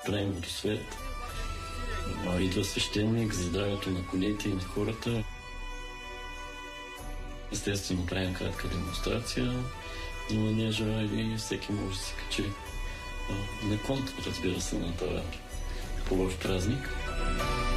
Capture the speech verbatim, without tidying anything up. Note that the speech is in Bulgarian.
правим водосвет. Идва свещеник за здравето на конете и на хората. Естествено, правим кратка демонстрация на манежа и всеки може да се качи на конт, разбира се, на това по-лош празник.